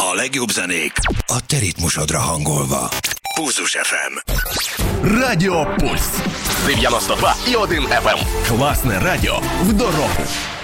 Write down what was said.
A legjobb zenék a te ritmusodra hangolva. Pulzus FM. Радіо Пульс 92,1 FM. Класне радіо в дорогу.